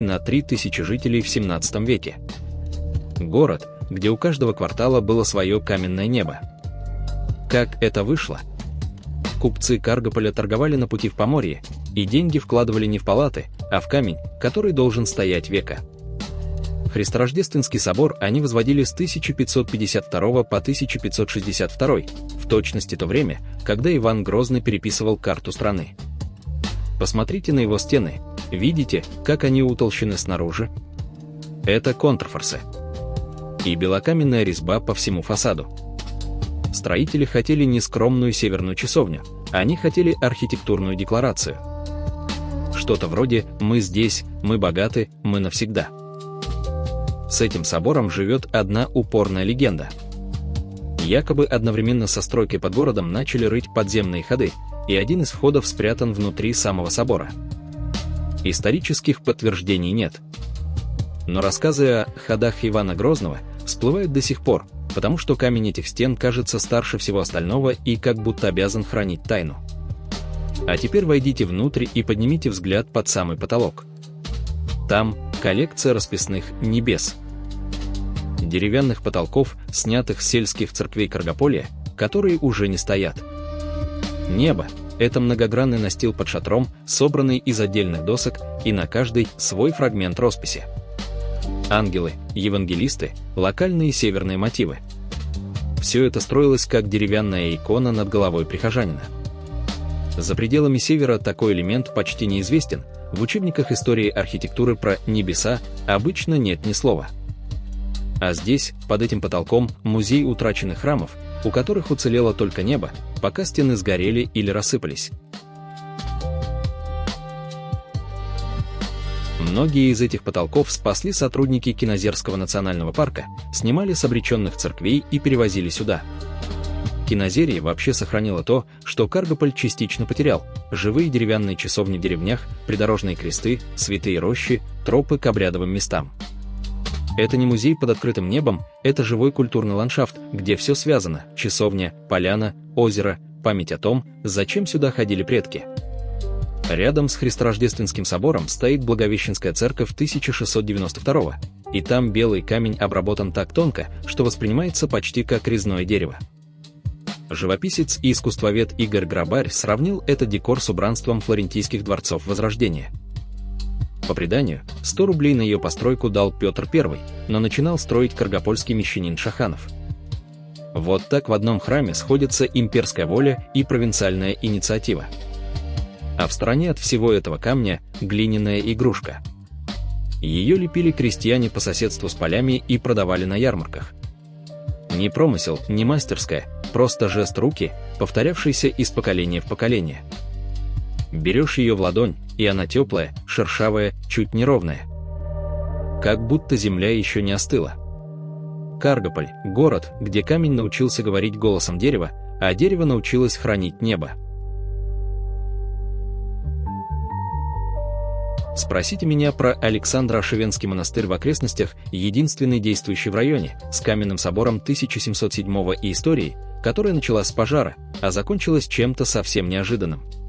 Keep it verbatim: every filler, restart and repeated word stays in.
на три тысячи жителей в семнадцатом веке. Город, где у каждого квартала было свое каменное небо. Как это вышло? Купцы Каргополя торговали на пути в Поморье, и деньги вкладывали не в палаты, а в камень, который должен стоять века. Христорождественский собор они возводили с тысяча пятьсот пятьдесят второго по тысяча пятьсот шестьдесят второй, в точности то время, когда Иван Грозный переписывал карту страны. Посмотрите на его стены, видите, как они утолщены снаружи? Это контрфорсы. И белокаменная резьба по всему фасаду. Строители хотели не скромную северную часовню, они хотели архитектурную декларацию. Что-то вроде «мы здесь, мы богаты, мы навсегда». С этим собором живет одна упорная легенда. Якобы одновременно со стройкой под городом начали рыть подземные ходы, и один из входов спрятан внутри самого собора. Исторических подтверждений нет. Но рассказы о ходах Ивана Грозного всплывают до сих пор, потому что камень этих стен кажется старше всего остального и как будто обязан хранить тайну. А теперь войдите внутрь и поднимите взгляд под самый потолок. Там коллекция расписных небес. Деревянных потолков, снятых с сельских церквей Каргополя, которые уже не стоят. Небо — это многогранный настил под шатром, собранный из отдельных досок, и на каждой свой фрагмент росписи. Ангелы, евангелисты, локальные северные мотивы. Все это строилось как деревянная икона над головой прихожанина. За пределами севера такой элемент почти неизвестен, в учебниках истории архитектуры про небеса обычно нет ни слова. А здесь, под этим потолком, музей утраченных храмов, у которых уцелело только небо, пока стены сгорели или рассыпались. Многие из этих потолков спасли сотрудники Кинозерского национального парка, снимали с обреченных церквей и перевозили сюда. Кинозерье вообще сохранило то, что Каргополь частично потерял: живые деревянные часовни в деревнях, придорожные кресты, святые рощи, тропы к обрядовым местам. Это не музей под открытым небом, это живой культурный ландшафт, где все связано: часовня, поляна, озеро, память о том, зачем сюда ходили предки. Рядом с Христорождественским собором стоит Благовещенская церковь тысяча шестьсот девяносто второго, и там белый камень обработан так тонко, что воспринимается почти как резное дерево. Живописец и искусствовед Игорь Грабарь сравнил этот декор с убранством флорентийских дворцов Возрождения. По преданию, сто рублей на ее постройку дал Петр Первый, но начинал строить каргопольский мещанин Шаханов. Вот так в одном храме сходятся имперская воля и провинциальная инициатива. А в стороне от всего этого камня глиняная игрушка. Ее лепили крестьяне по соседству с полями и продавали на ярмарках. Не промысел, не мастерская, просто жест руки, повторявшийся из поколения в поколение. Берешь ее в ладонь, и она теплая, шершавая, чуть неровная. Как будто земля еще не остыла. Каргополь — город, где камень научился говорить голосом дерева, а дерево научилось хранить небо. Спросите меня про Александро-Ошивенский монастырь в окрестностях, единственный действующий в районе, с каменным собором тысяча семьсот седьмого и историей, которая началась с пожара, а закончилась чем-то совсем неожиданным.